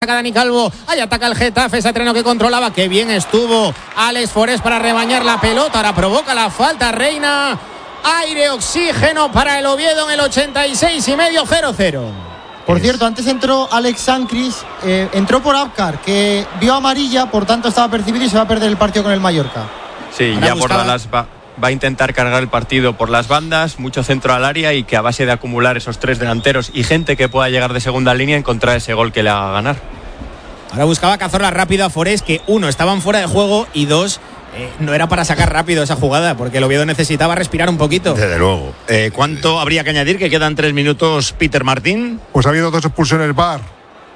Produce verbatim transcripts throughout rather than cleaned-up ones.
Dani Calvo, ahí ataca el Getafe, Satriano que controlaba, qué bien estuvo Alex Forés para rebañar la pelota, ahora provoca la falta Reina, aire, oxígeno para el Oviedo en el ochenta y seis y medio, cero cero. Por cierto, antes entró Alex Sancris, eh, entró por Abkar, que vio amarilla, por tanto estaba percibido y se va a perder el partido con el Mallorca. Sí, ahora ya buscaba... Bordalas va, va a intentar cargar el partido por las bandas, mucho centro al área y que a base de acumular esos tres delanteros y gente que pueda llegar de segunda línea encontrar ese gol que le haga ganar. Ahora buscaba Cazorla rápido a Forés, que uno, estaban fuera de juego y dos, eh, no era para sacar rápido esa jugada, porque el Oviedo necesitaba respirar un poquito. Desde luego. Eh, ¿Cuánto habría que añadir? Que quedan tres minutos, Peter Martín. Pues ha habido dos expulsiones V A R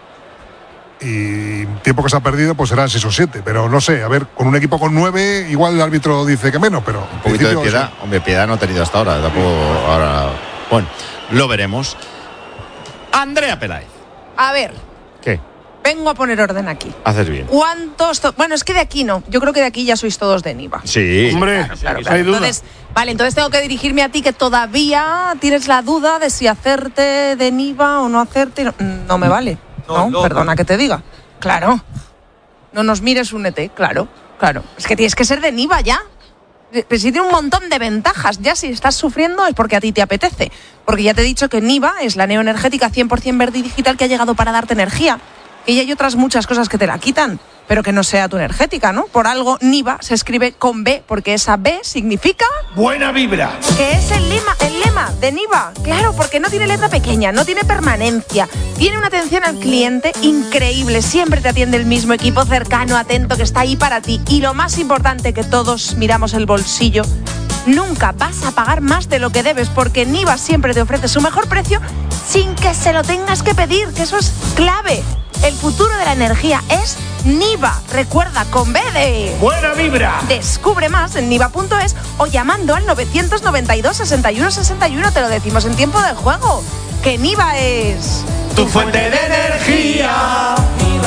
y tiempo que se ha perdido pues serán seis o siete, pero no sé, a ver, con un equipo con nueve igual el árbitro dice que menos, pero un poquito de piedad, sí. Hombre, piedad no ha tenido hasta ahora, tampoco ahora. Bueno, lo veremos. Andrea Peláez. A ver. ¿Qué? Vengo a poner orden aquí. Haces bien. ¿Cuántos? To- bueno, es que de aquí no. Yo creo que de aquí ya sois todos de Niva. Sí. Hombre, claro, claro, hay claro. duda. Entonces, vale, entonces tengo que dirigirme a ti que todavía tienes la duda de si hacerte de Niva o no hacerte. No, no me vale. No, no, no perdona no. que te diga. Claro. No nos mires un E T, claro, claro. Es que tienes que ser de Niva ya. Pero si tiene un montón de ventajas, ya si estás sufriendo es porque a ti te apetece. Porque ya te he dicho que Niva es la neoenergética cien por ciento verde y digital que ha llegado para darte energía. Y hay otras muchas cosas que te la quitan, pero que no sea tu energética, ¿no? Por algo Niva se escribe con B, porque esa B significa... ¡buena vibra! Que es el lema, el lema de Niva. Claro, porque no tiene letra pequeña, no tiene permanencia, tiene una atención al cliente increíble, siempre te atiende el mismo equipo cercano, atento, que está ahí para ti. Y lo más importante, que todos miramos el bolsillo, nunca vas a pagar más de lo que debes, porque Niva siempre te ofrece su mejor precio sin que se lo tengas que pedir, que eso es clave. El futuro de la energía es Niva. Recuerda, con B de... ¡buena vibra! Descubre más en niva punto es o llamando al novecientos noventa y dos, sesenta y uno sesenta y uno. Te lo decimos en tiempo de juego. Que Niva es... tu fuente de energía.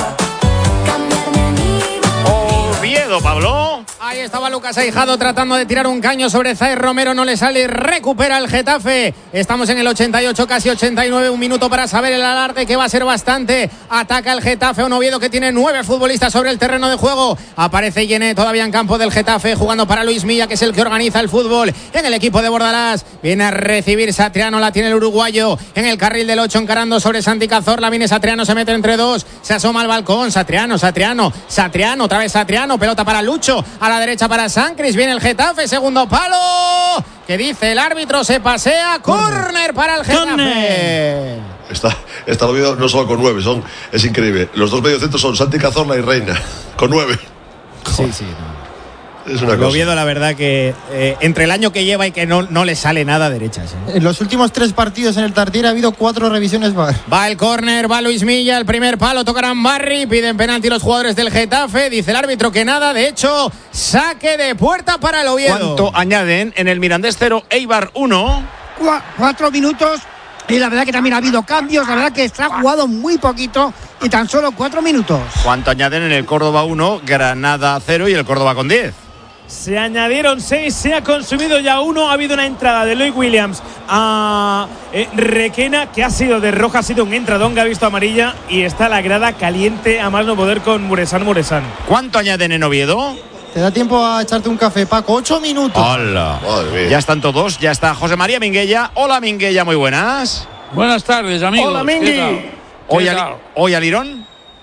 Oviedo, Pablo. Ahí estaba Lucas Aijado tratando de tirar un caño sobre Zaer Romero, no le sale y recupera el Getafe. Estamos en el ochenta y ocho, casi ochenta y nueve, un minuto para saber el alarde, que va a ser bastante. Ataca el Getafe, un Oviedo que tiene nueve futbolistas sobre el terreno de juego. Aparece Yené todavía en campo del Getafe, jugando para Luis Milla, que es el que organiza el fútbol en el equipo de Bordalás. Viene a recibir Satriano, la tiene el uruguayo en el carril del ocho, encarando sobre Santi Cazorla. Viene Satriano, se mete entre dos, se asoma al balcón. Satriano, Satriano, Satriano, otra vez Satriano, pelota para Lucho, a la derecha para Sancris, viene el Getafe, segundo palo, que dice el árbitro, se pasea, córner para el Getafe. Está, está el Oviedo no solo con nueve, son, es increíble. Los dos mediocentros son Santi Cazorla y Reina, con nueve. Sí, sí. No. Es una el cosa. Oviedo, la verdad que eh, entre el año que lleva y que no, no le sale nada derechas. ¿eh? En los últimos tres partidos en el Tartiere ha habido cuatro revisiones V A R. Va el córner, va Luis Milla, el primer palo, tocarán Barry, piden penalti los jugadores del Getafe, dice el árbitro que nada, de hecho, saque de puerta para el Oviedo. ¿Cuánto añaden en el Mirandés cero, Eibar uno? Cu- cuatro minutos y la verdad que también ha habido cambios, la verdad que se ha jugado muy poquito y tan solo cuatro minutos. ¿Cuánto añaden en el Córdoba uno, Granada cero y el Córdoba con diez? Se añadieron seis, se ha consumido ya uno. Ha habido una entrada de Loic Williams a eh, Requena, que ha sido de roja, ha sido un entradón que ha visto amarilla. Y está la grada caliente a más no poder con Muresan Muresan. ¿Cuánto añaden en Oviedo? Te da tiempo a echarte un café, Paco. Ocho minutos. Hola. Ya están todos, ya está José María Minguella. Hola, Minguella, muy buenas. Buenas tardes, amigos. Hola, Mingui. Hoy, al, hoy al Lirón.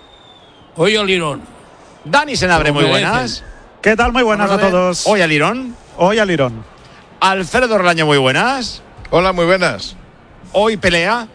Hoy al Lirón. Dani Senabre, muy buenas. ¿Qué tal? Muy buenas a todos. Hoy al Lirón. Hoy al Lirón. Alfredo Orlaño, muy buenas. Hola, muy buenas. Hoy pelea.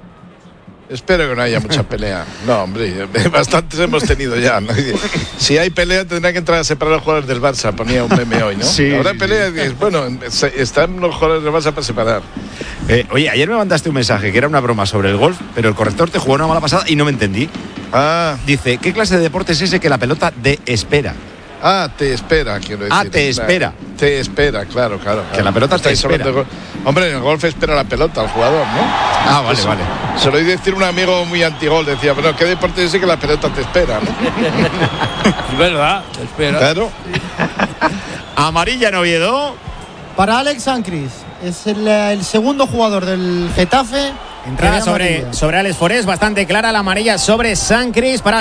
Espero que no haya mucha pelea. No, hombre, bastantes hemos tenido ya, ¿no? Si hay pelea tendrá que entrar a separar a los jugadores del Barça, ponía un meme hoy, ¿no? Sí. Habrá sí, pelea sí. y dices, bueno, están los jugadores del Barça para separar. Eh, oye, ayer me mandaste un mensaje que era una broma sobre el golf, pero el corrector te jugó una mala pasada y no me entendí. Ah. Dice, ¿qué clase de deporte es ese que la pelota de espera? Ah, te espera, quiero decir. Ah, te espera. Te espera, claro, claro. Que la pelota te espera. De Hombre, en el golf espera la pelota al jugador, ¿no? Ah, vale, Eso, vale. Se lo oí decir un amigo muy antigol, decía, pero ¿qué deporte es ese que la pelota te espera, no? Es verdad, te espera. Claro. Amarilla en Oviedo. Para Alex Sancris, es el, el segundo jugador del Getafe Entrada sobre, sobre Alex Forés, bastante clara, la amarilla sobre Sancris para